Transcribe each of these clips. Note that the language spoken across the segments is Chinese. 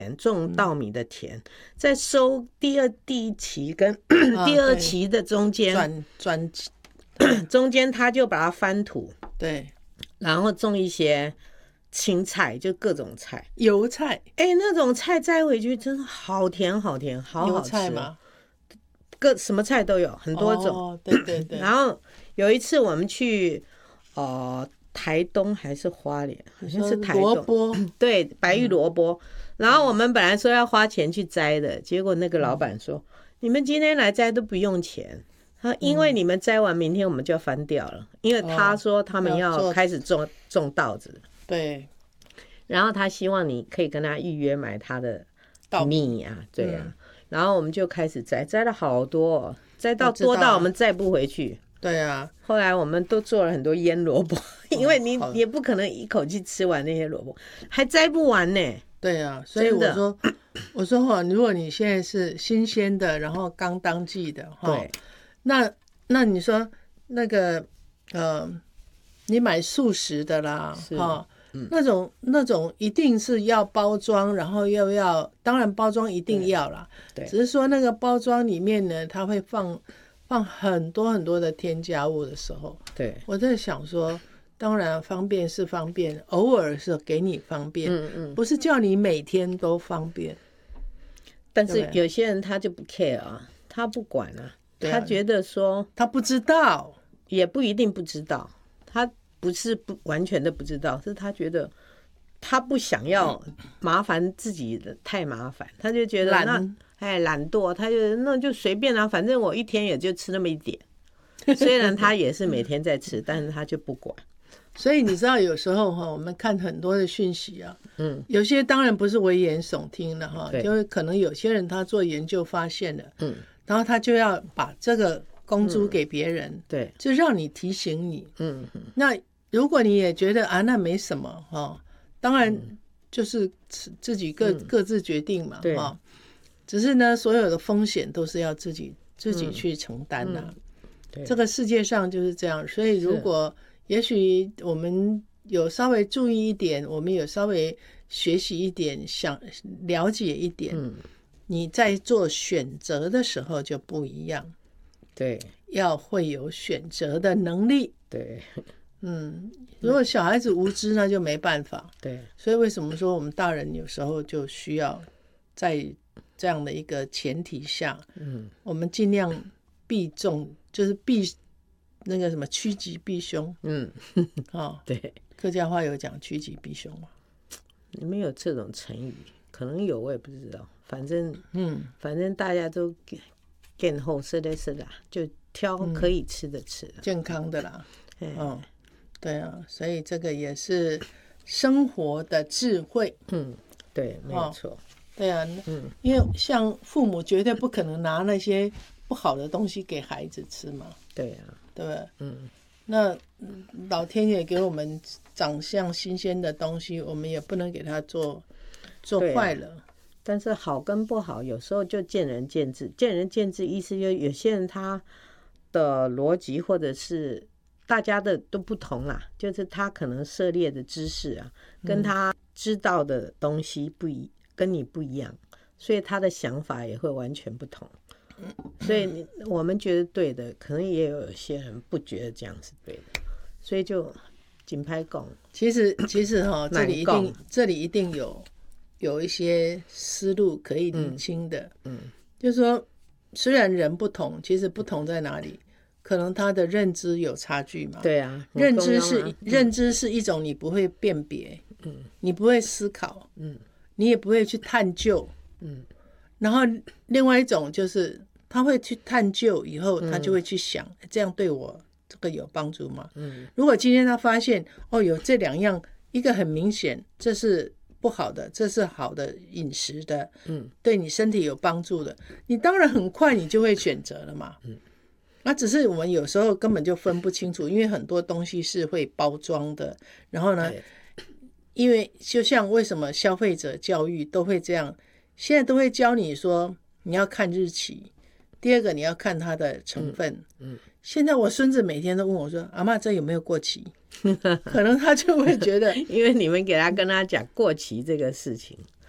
种稻米的田，在收第一期跟第二期的中间，中间他就把它翻土， 对， 然后种一些青菜，就各种菜， 油菜， 那种菜摘回去真的好甜好甜，好好吃。 油菜吗？ 什么菜都有，很多种。 对对对。 然后有一次我们去台东还是花莲，好像是台东， 萝卜， 对，白玉萝卜。然后我们本来说要花钱去摘的，结果那个老板说：“你们今天来摘都不用钱。”因为你们摘完，明天我们就要翻掉了。因为他说他们要开始种稻子。 对。 然后他希望你可以跟他预约买他的米啊，对啊。然后我们就开始摘了好多，摘到多到我们摘不回去。 对啊。后来我们都做了很多腌萝卜，因为你也不可能一口气吃完那些萝卜，还摘不完呢。 对啊，所以我说如果你现在是新鲜的，然后刚当季的对， 那你说那个你买素食的啦，那种一定是要包装，然后又要，当然包装一定要啦，对，只是说那个包装里面呢，它会放很多很多的添加物的时候，对，我在想说，当然方便是方便，偶尔是给你方便，不是叫你每天都方便。 但是有些人他就不 care 啊，他不管啊，他觉得说他不知道， 也不一定不知道，他不是完全的不知道，是他觉得他不想要麻烦自己的太麻烦，他就觉得懒惰，他就那就随便啊，反正我一天也就吃那么一点。虽然他也是每天在吃，但是他就不管。 所以你知道有时候我们看很多的讯息啊，有些当然不是危言耸听的哈，就是可能有些人他做研究发现了，然后他就要把这个公诸给别人，对，就让你提醒你，那如果你也觉得那没什么当然就是自己各自决定嘛，只是呢，所有的风险都是要自己去承担的，这个世界上就是这样，所以如果也许我们有稍微注意一点，我们有稍微学习一点，想了解一点，你在做选择的时候就不一样，对，要会有选择的能力，对，如果小孩子无知那就没办法，对，所以为什么说我们大人有时候就需要在这样的一个前提下，我们尽量避重，就是那个什么趋吉避凶，对，客家话有讲趋吉避凶吗？ 你们有这种成语？可能有，我也不知道。反正大家都更好吃的是啦，就挑可以吃的吃， 健康的啦。对啊，所以这个也是生活的智慧。 对，没有错。 对啊，因为像父母绝对不可能拿那些不好的东西给孩子吃嘛。 对啊， 对不对？那老天爷给我们长相新鲜的东西，我们也不能给他做坏了。 但是好跟不好，有时候就见仁见智。见仁见智，意思就是有些人他的逻辑或者是大家的都不同啦，就是他可能涉猎的知识啊，跟他知道的东西跟你不一样，所以他的想法也会完全不同。所以我们觉得对的，可能也有些人不觉得这样是对的，所以就紧拍讲。 其实这里一定有一些思路可以理清的。就是说虽然人不同，其实不同在哪里？可能他的认知有差距嘛。 对啊， 认知是一种你不会辨别，你不会思考，你也不会去探究，然后另外一种就是他会去探究以后，他就会去想，这样对我这个有帮助吗？如果今天他发现有这两样，一个很明显这是不好的，这是好的饮食的，对你身体有帮助的，你当然很快你就会选择了嘛。那只是我们有时候根本就分不清楚，因为很多东西是会包装的，然后呢，因为就像为什么消费者教育都会这样，现在都会教你说你要看日期，第二个你要看它的成分。现在我孙子每天都问我说，阿嬷这有没有过期？可能他就会觉得因为你们跟他讲过期这个事情，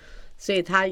所以他